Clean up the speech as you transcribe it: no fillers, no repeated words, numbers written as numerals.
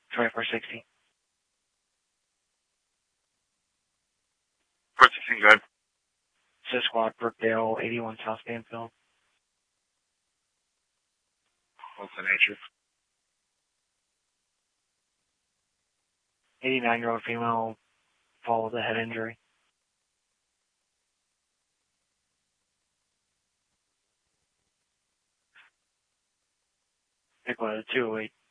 2460. Processing good. Sisquat, Brookdale, 81 South Stanfield. What's the nature? 89-year-old female followed the head injury. Pick one of the 208.